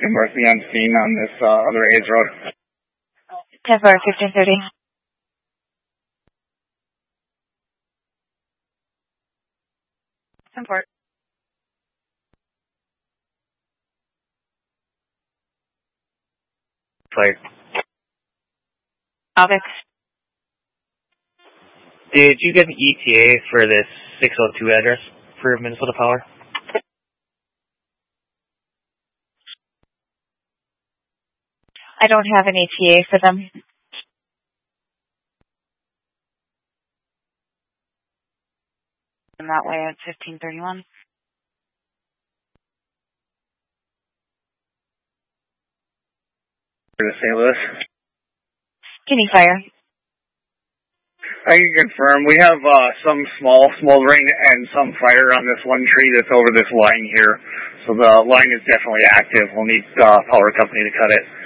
convert me on scene on this other A's road. 10-4, 1530. Support. Plate. Alvix. Did you get an ETA for this 602 address for Minnesota Power? I don't have an ETA for them. And that way it's 1531. For the St. Louis. Guinea fire. I can confirm we have some small smoldering and some fire on this one tree that's over this line here. So the line is definitely active. We'll need power company to cut it.